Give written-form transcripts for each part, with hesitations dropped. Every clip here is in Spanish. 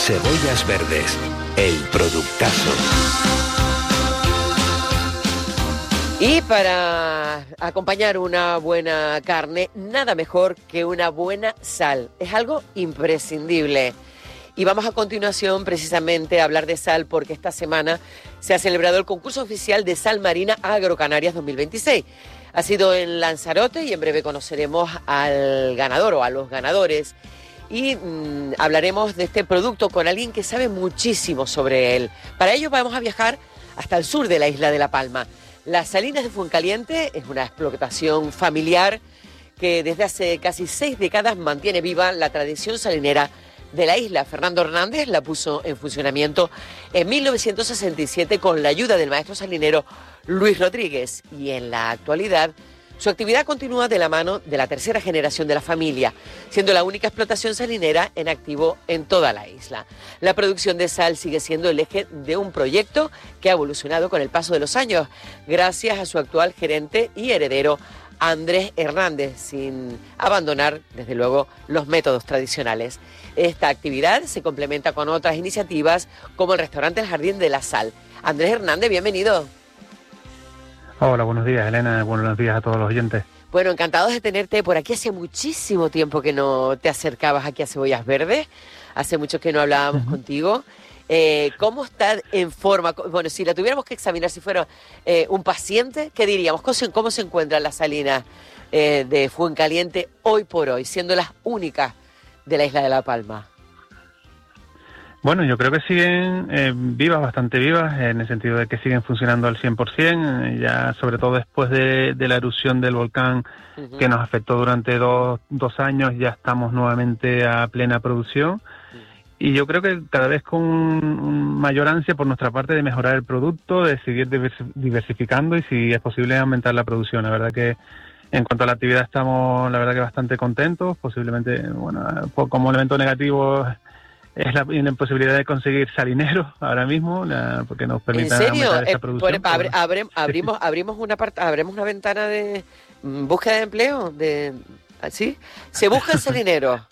Cebollas Verdes, el productazo. Y para acompañar una buena carne, nada mejor que una buena sal. Es algo imprescindible. Y vamos a continuación precisamente a hablar de sal porque esta semana se ha celebrado el concurso oficial de Sal Marina Agrocanarias 2026. Ha sido en Lanzarote y en breve conoceremos al ganador o a los ganadores. Y hablaremos de este producto con alguien que sabe muchísimo sobre él. Para ello vamos a viajar hasta el sur de la isla de La Palma. Las Salinas de Fuencaliente es una explotación familiar que desde hace casi 6 décadas mantiene viva la tradición salinera de la isla. Fernando Hernández la puso en funcionamiento en 1967 con la ayuda del maestro salinero Luis Rodríguez y en la actualidad su actividad continúa de la mano de la tercera generación de la familia, siendo la única explotación salinera en activo en toda la isla. La producción de sal sigue siendo el eje de un proyecto que ha evolucionado con el paso de los años, gracias a su actual gerente y heredero Andrés Hernández, sin abandonar, desde luego, los métodos tradicionales. Esta actividad se complementa con otras iniciativas como el restaurante El Jardín de la Sal. Andrés Hernández, bienvenido. Hola, buenos días, Elena. Buenos días a todos los oyentes. Bueno, encantados de tenerte por aquí. Hace muchísimo tiempo que no te acercabas aquí a Cebollas Verdes. Hace mucho que no hablábamos contigo. ¿Cómo está en forma? Bueno, si la tuviéramos que examinar, si fuera un paciente, ¿qué diríamos? ¿Cómo se encuentran las salinas de Fuencaliente hoy por hoy, siendo las únicas de la isla de La Palma? Bueno, yo creo que siguen vivas, bastante vivas, en el sentido de que siguen funcionando al 100%, ya sobre todo después de la erupción del volcán que nos afectó durante dos años, ya estamos nuevamente a plena producción. Y yo creo que cada vez con mayor ansia por nuestra parte de mejorar el producto, de seguir diversificando y si es posible aumentar la producción. La verdad que en cuanto a la actividad estamos, la verdad que bastante contentos. Posiblemente, bueno, como elemento negativo es la imposibilidad de conseguir salineros ahora mismo, porque nos permita aumentar esa producción. Abrimos una ventana de búsqueda de empleo, ¿sí? Se busca el salinero.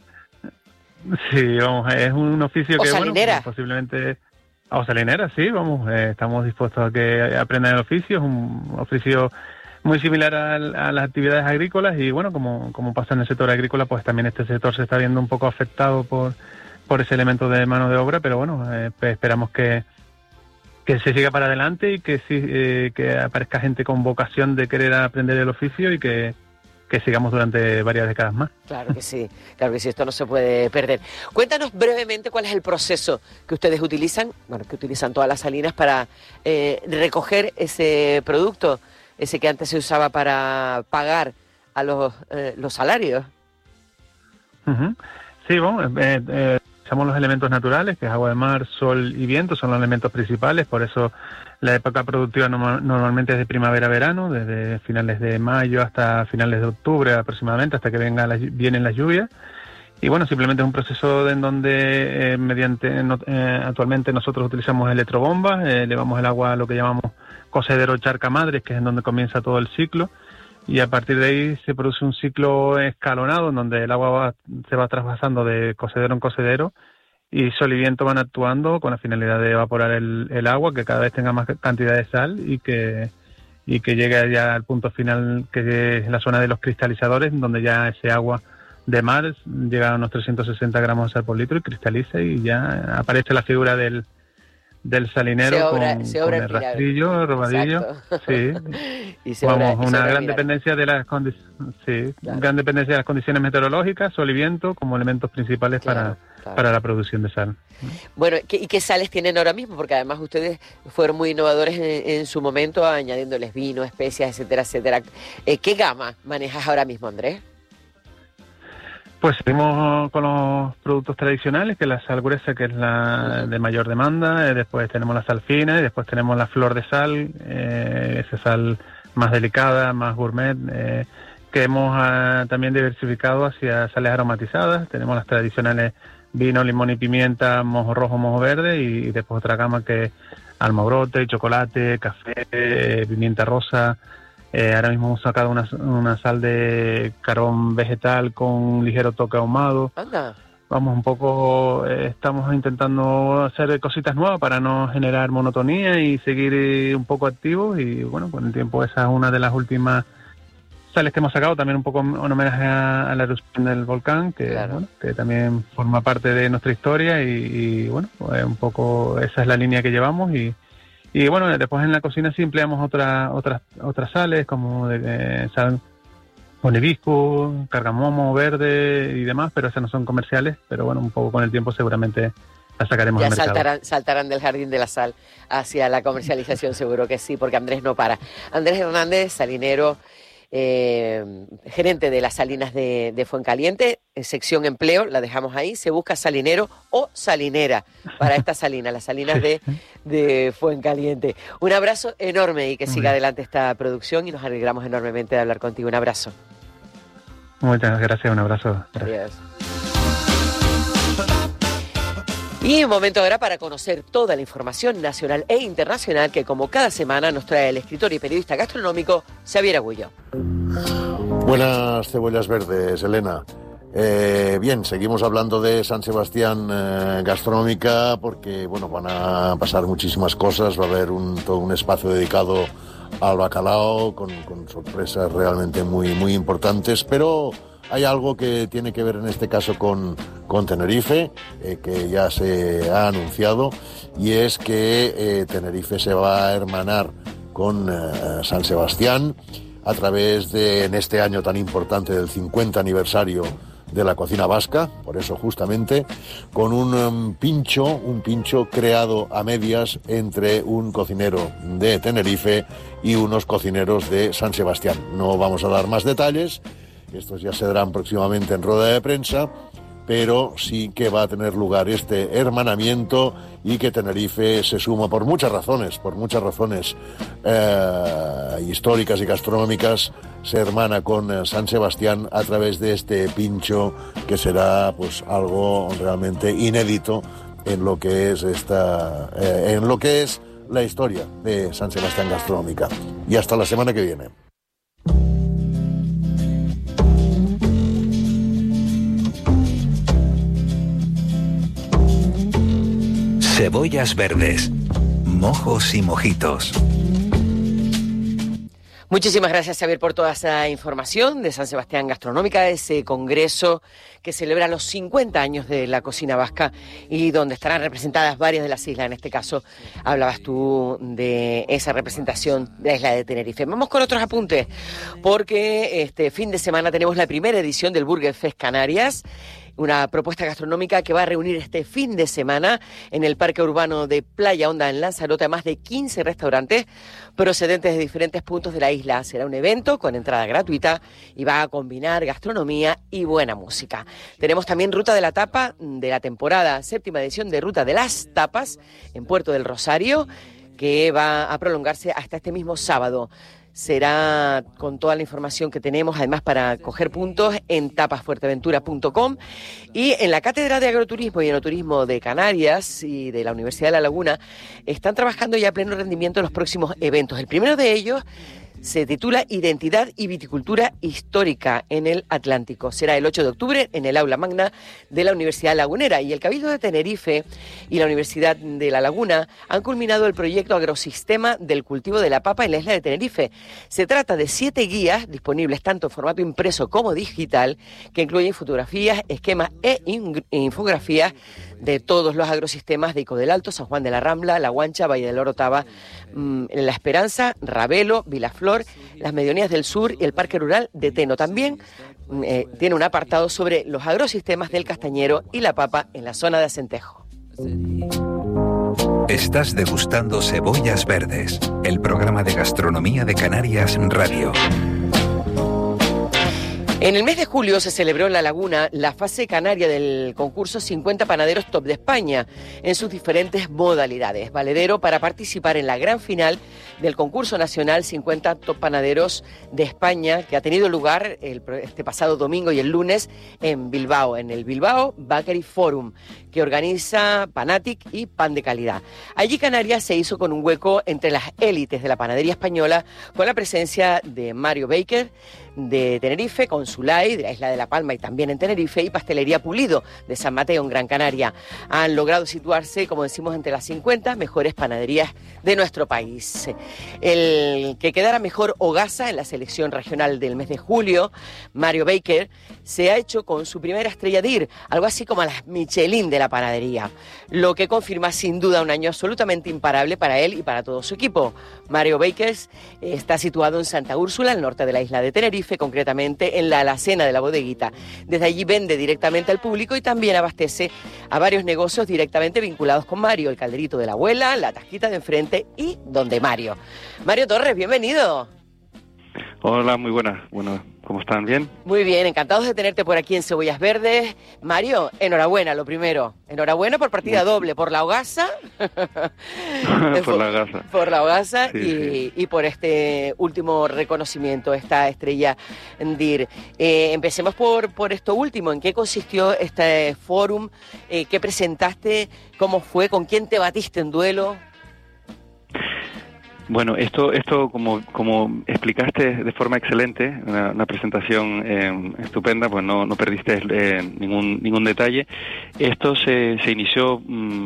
Sí, vamos, es un oficio que, salinera. Bueno, posiblemente... O salinera, sí, vamos, estamos dispuestos a que aprendan el oficio, es un oficio muy similar a las actividades agrícolas y, bueno, como pasa en el sector agrícola, pues también este sector se está viendo un poco afectado por ese elemento de mano de obra, pero bueno, esperamos que se siga para adelante y que aparezca gente con vocación de querer aprender el oficio y que sigamos durante varias décadas más. Claro que sí, esto no se puede perder. Cuéntanos brevemente cuál es el proceso que ustedes utilizan, que utilizan todas las salinas para recoger ese producto, ese que antes se usaba para pagar a los salarios. Sí, bueno, usamos los elementos naturales, que es agua de mar, sol y viento, son los elementos principales, por eso la época productiva normalmente es de primavera-verano, desde finales de mayo hasta finales de octubre aproximadamente, hasta que vienen las lluvias. Y bueno, simplemente es un proceso en donde actualmente nosotros utilizamos electrobombas, llevamos el agua a lo que llamamos cocedero charca madres, que es en donde comienza todo el ciclo, y a partir de ahí se produce un ciclo escalonado en donde el agua se va traspasando de cocedero en cocedero y sol y viento van actuando con la finalidad de evaporar el agua, que cada vez tenga más cantidad de sal y que llegue ya al punto final, que es la zona de los cristalizadores, donde ya ese agua de mar llega a unos 360 gramos de sal por litro y cristaliza y ya aparece la figura del salinero con el rastrillo, el robadillo. Sí. Una gran dependencia de las gran dependencia de las condiciones meteorológicas, sol y viento como elementos principales para la producción de sal. Bueno, ¿y qué sales tienen ahora mismo? Porque además ustedes fueron muy innovadores en su momento, añadiéndoles vino, especias, etcétera, etcétera. ¿Qué gama manejas ahora mismo, Andrés? Pues seguimos con los productos tradicionales, que es la sal gruesa, que es la de mayor demanda, después tenemos la sal fina y después tenemos la flor de sal, esa sal más delicada, más gourmet, que hemos también diversificado hacia sales aromatizadas. Tenemos las tradicionales vino, limón y pimienta, mojo rojo, mojo verde, y después otra gama que es almabrote, chocolate, café, pimienta rosa. Ahora mismo hemos sacado una sal de carbón vegetal con un ligero toque ahumado. Anda. vamos un poco, estamos intentando hacer cositas nuevas para no generar monotonía y seguir un poco activos, y bueno, con el tiempo esa es una de las últimas sales que hemos sacado, también un poco en homenaje a la erupción del volcán, que, claro, bueno, que también forma parte de nuestra historia, y bueno, un poco esa es la línea que llevamos, y bueno, después en la cocina sí empleamos otras sales, como sal con hibiscus, cardamomo verde y demás, pero esas no son comerciales, pero bueno, un poco con el tiempo seguramente las sacaremos ya al mercado. saltarán del jardín de la sal hacia la comercialización, seguro que sí, porque Andrés no para. Andrés Hernández, salinero, gerente de las salinas de Fuencaliente, sección empleo, la dejamos ahí, se busca salinero o salinera para esta salina, las salinas de Fuencaliente. Un abrazo enorme y que siga adelante esta producción, y nos alegramos enormemente de hablar contigo. Un abrazo. Muchas gracias, un abrazo. Gracias. Adiós. Y un momento ahora para conocer toda la información nacional e internacional que, como cada semana, nos trae el escritor y periodista gastronómico Xavier Agullo. Buenas cebollas verdes, Elena. Bien, seguimos hablando de San Sebastián Gastronómica, porque bueno, van a pasar muchísimas cosas. Va a haber todo un espacio dedicado al bacalao con sorpresas realmente muy, muy importantes, pero hay algo que tiene que ver en este caso con Tenerife, que ya se ha anunciado, y es que Tenerife se va a hermanar con San Sebastián a través de, en este año tan importante del 50 aniversario de la cocina vasca, por eso justamente, con un pincho creado a medias entre un cocinero de Tenerife y unos cocineros de San Sebastián. No vamos a dar más detalles, estos ya se darán próximamente en rueda de prensa, pero sí que va a tener lugar este hermanamiento, y que Tenerife se suma por muchas razones históricas y gastronómicas, se hermana con San Sebastián a través de este pincho, que será pues algo realmente inédito en lo que es la historia de San Sebastián Gastronómica. Y hasta la semana que viene. Cebollas verdes, mojos y mojitos. Muchísimas gracias, Xavier, por toda esa información de San Sebastián Gastronómica, ese congreso que celebra los 50 años de la cocina vasca y donde estarán representadas varias de las islas. En este caso, hablabas tú de esa representación de la isla de Tenerife. Vamos con otros apuntes, porque este fin de semana tenemos la primera edición del Burger Fest Canarias, una propuesta gastronómica que va a reunir este fin de semana en el Parque Urbano de Playa Honda en Lanzarote a más de 15 restaurantes procedentes de diferentes puntos de la isla. Será un evento con entrada gratuita y va a combinar gastronomía y buena música. Tenemos también Ruta de la Tapa de la temporada, 7ª edición de Ruta de las Tapas en Puerto del Rosario, que va a prolongarse hasta este mismo sábado. Será con toda la información que tenemos, además para coger puntos, en tapasfuerteventura.com, y en la Cátedra de Agroturismo y Enoturismo de Canarias y de la Universidad de La Laguna están trabajando ya a pleno rendimiento en los próximos eventos. El primero de ellos se titula Identidad y Viticultura Histórica en el Atlántico. Será el 8 de octubre en el aula magna de la Universidad Lagunera, y el Cabildo de Tenerife y la Universidad de La Laguna han culminado el proyecto Agrosistema del cultivo de la papa en la isla de Tenerife. Se trata de 7 guías disponibles tanto en formato impreso como digital, que incluyen fotografías, esquemas e infografías de todos los agrosistemas de Ico del Alto, San Juan de la Rambla, La Guancha, Valle del Orotava, La Esperanza, Ravelo, Vilaflor, las Medianías del Sur y el Parque Rural de Teno. También tiene un apartado sobre los agrosistemas del castañero y la papa en la zona de Acentejo. Estás degustando Cebollas Verdes, el programa de gastronomía de Canarias Radio. En el mes de julio se celebró en La Laguna la fase canaria del concurso 50 Panaderos Top de España en sus diferentes modalidades. Valedero para participar en la gran final del concurso nacional 50 Top Panaderos de España, que ha tenido lugar este pasado domingo y el lunes en Bilbao, en el Bilbao Bakery Forum, que organiza Panatic y Pan de Calidad. Allí Canarias se hizo con un hueco entre las élites de la panadería española, con la presencia de Mario Baker de Tenerife, con Urzulay, de la isla de La Palma y también en Tenerife, y Pastelería Pulido, de San Mateo, en Gran Canaria. Han logrado situarse, como decimos, entre las 50 mejores panaderías de nuestro país. El que quedara mejor hogaza en la selección regional del mes de julio, Mario Baker, se ha hecho con su primera estrella DIR, algo así como a las Michelin de la panadería, lo que confirma sin duda un año absolutamente imparable para él y para todo su equipo. Mario Bakers está situado en Santa Úrsula, al norte de la isla de Tenerife, concretamente en la alacena de la bodeguita. Desde allí vende directamente al público y también abastece a varios negocios directamente vinculados con Mario, el calderito de la abuela, la tasquita de enfrente y donde Mario. Mario Torres, bienvenido. Hola, muy buenas. Bueno, ¿cómo están? ¿Bien? Muy bien, encantados de tenerte por aquí en Cebollas Verdes. Mario, enhorabuena, lo primero. Enhorabuena por partida doble, por la hogaza. Por la hogaza. Por la hogaza sí. Y por este último reconocimiento, esta estrella DIR. Empecemos por esto último. ¿En qué consistió este fórum? ¿Qué presentaste? ¿Cómo fue? ¿Con quién te batiste en duelo? Bueno, esto como explicaste de forma excelente, una presentación estupenda, pues no perdiste ningún detalle. Esto se inició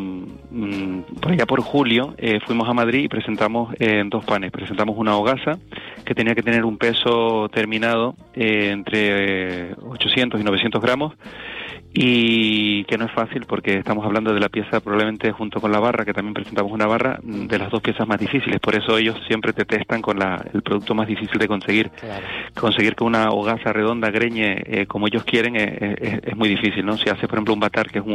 por allá por julio. Fuimos a Madrid y presentamos dos panes. Presentamos una hogaza que tenía que tener un peso terminado entre 800 y 900 gramos, y que no es fácil porque estamos hablando de la pieza, probablemente junto con la barra, que también presentamos una barra, de las dos piezas más difíciles. Por eso ellos siempre te testan con el producto más difícil de conseguir. Claro. Conseguir que una hogaza redonda greñe como ellos quieren es muy difícil, ¿no? Si haces, por ejemplo, un batar, que es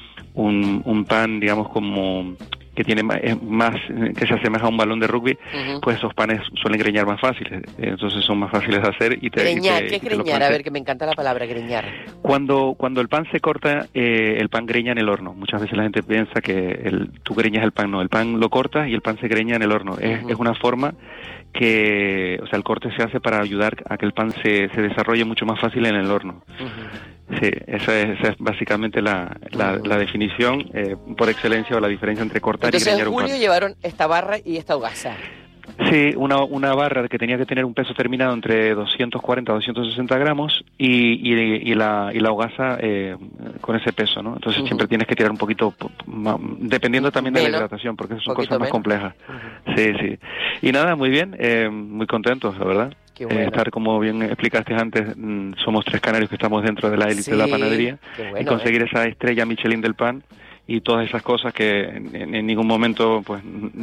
un pan, digamos, como que tiene más que se asemeja a un balón de rugby, pues esos panes suelen greñar más fáciles, entonces son más fáciles de hacer. Greñar, ¿qué es greñar? A ver, que me encanta la palabra greñar. Cuando el pan se corta, el pan greña en el horno. Muchas veces la gente piensa que tú greñas el pan. No, el pan lo cortas y el pan se greña en el horno. Es una forma que, o sea, el corte se hace para ayudar a que el pan se desarrolle mucho más fácil en el horno. Sí, esa es básicamente la definición por excelencia, o la diferencia entre cortar y greñar un pan. Entonces en julio llevaron esta barra y esta hogaza. Sí, una barra que tenía que tener un peso terminado entre 240 a 260 gramos y la hogaza con ese peso, ¿no? Entonces siempre tienes que tirar un poquito, dependiendo también de la hidratación, porque son cosas más complejas. Sí. Y nada, muy bien, muy contentos, la verdad. Bueno. Estar, como bien explicaste antes, somos 3 canarios que estamos dentro de la élite de la panadería, bueno, y conseguir esa estrella Michelin del pan y todas esas cosas que en ningún momento pues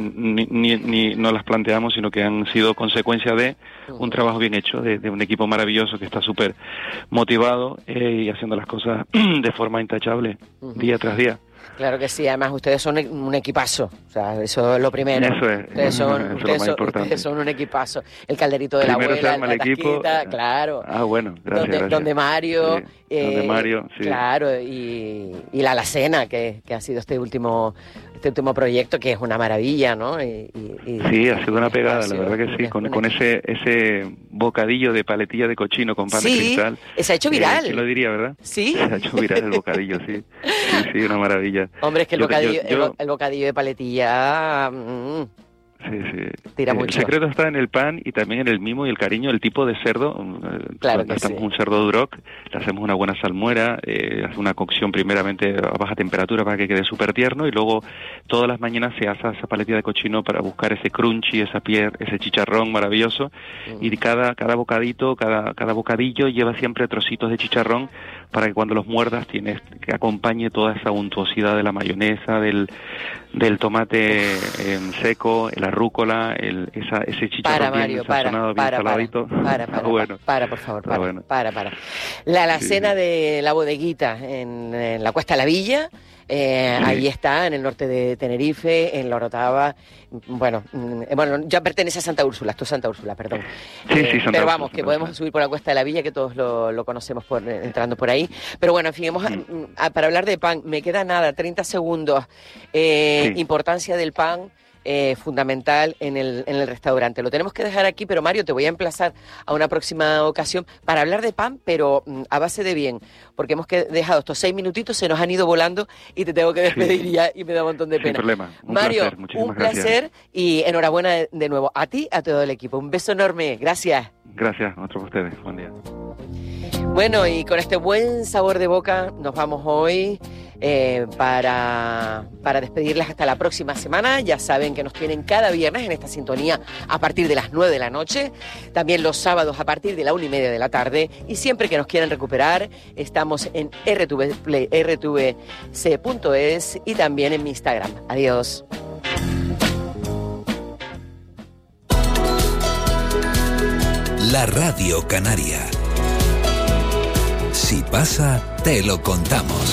ni no las planteamos, sino que han sido consecuencia de un trabajo bien hecho, de un equipo maravilloso que está súper motivado y haciendo las cosas de forma intachable, día tras día. Claro que sí, además ustedes son un equipazo, o sea, eso es lo primero. Eso es, ustedes son un equipazo. El calderito de primero la abuela, la equipo, claro. Bueno, gracias. Donde Mario, sí, donde Mario, sí. Claro, y la alacena, que ha sido este último proyecto, que es una maravilla, ¿no? Sí, ha sido una pegada, la verdad que sí, con ese bocadillo de paletilla de cochino con pan de cristal. Se ha hecho viral. ¿Quién lo diría, verdad? Sí. Se ha hecho viral el bocadillo, sí. Sí, una maravilla. Hombre, es que el bocadillo de paletilla... Sí. Tira mucho. El secreto está en el pan y también en el mimo y el cariño, el tipo de cerdo. Claro que hacemos un cerdo duroc, le hacemos una buena salmuera, hace una cocción primeramente a baja temperatura para que quede súper tierno, y luego todas las mañanas se asa esa paletilla de cochino para buscar ese crunchy, ese chicharrón maravilloso, y cada bocadito, cada bocadillo lleva siempre trocitos de chicharrón para que cuando los muerdas tienes que acompañe toda esa untuosidad de la mayonesa, del tomate seco, la rúcula, ese chicharrón bien sazonado, bien saladito. Para, por favor, para. La alacena de la bodeguita en la Cuesta de la Villa, ahí está, en el norte de Tenerife, en la Orotava. Bueno, ya pertenece a Santa Úrsula, esto es Santa Úrsula, perdón. Sí, Santa pero vamos, Úrsula, que podemos subir por la Cuesta de la Villa, que todos lo conocemos entrando por ahí. Pero bueno, en fin, para hablar de pan, me queda nada, 30 segundos. Importancia del pan. Fundamental en el restaurante. Lo tenemos que dejar aquí, pero Mario, te voy a emplazar a una próxima ocasión para hablar de pan, pero a base de bien, porque hemos dejado estos 6 minutitos, se nos han ido volando y te tengo que despedir ya, y me da un montón de pena. Sin problema. Mario, un placer y enhorabuena de nuevo a ti, a todo el equipo. Un beso enorme. Gracias. Gracias, otro para ustedes. Buen día. Bueno, y con este buen sabor de boca nos vamos hoy para despedirles hasta la próxima semana. Ya saben que nos tienen cada viernes en esta sintonía a partir de las 9 de la noche, también los sábados a partir de la 1:30 de la tarde, y siempre que nos quieran recuperar estamos en rtvc.es y también en mi Instagram. Adiós. La Radio Canaria. Si pasa, te lo contamos.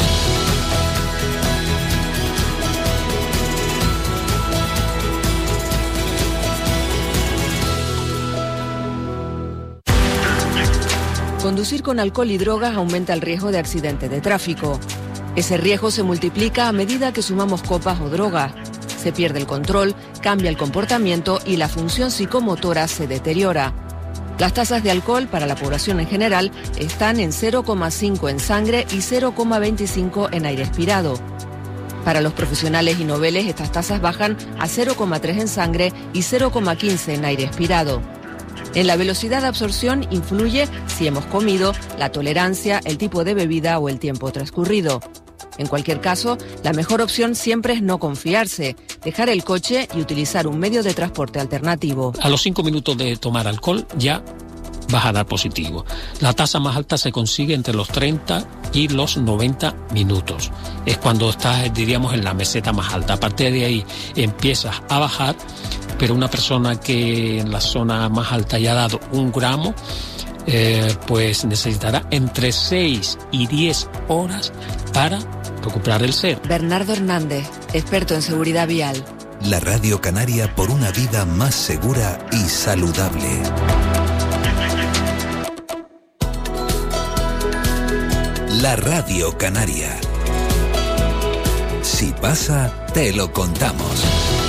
Conducir con alcohol y drogas aumenta el riesgo de accidente de tráfico. Ese riesgo se multiplica a medida que sumamos copas o drogas. Se pierde el control, cambia el comportamiento y la función psicomotora se deteriora. Las tasas de alcohol para la población en general están en 0,5 en sangre y 0,25 en aire expirado. Para los profesionales y noveles estas tasas bajan a 0,3 en sangre y 0,15 en aire expirado. En la velocidad de absorción influye si hemos comido, la tolerancia, el tipo de bebida o el tiempo transcurrido. En cualquier caso, la mejor opción siempre es no confiarse, dejar el coche y utilizar un medio de transporte alternativo. A los 5 minutos de tomar alcohol ya vas a dar positivo. La tasa más alta se consigue entre los 30 y los 90 minutos. Es cuando estás, diríamos, en la meseta más alta. A partir de ahí empiezas a bajar, pero una persona que en la zona más alta ya ha dado 1 gramo, pues necesitará entre 6 y 10 horas para recuperar el ser. Bernardo Hernández, experto en seguridad vial. La Radio Canaria por una vida más segura y saludable. La Radio Canaria. Si pasa, te lo contamos.